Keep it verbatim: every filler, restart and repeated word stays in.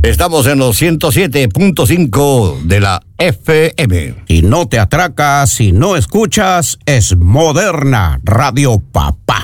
Estamos en los ciento siete punto cinco de la F M. Y no te atracas si no escuchas, es Moderna Radio Papá.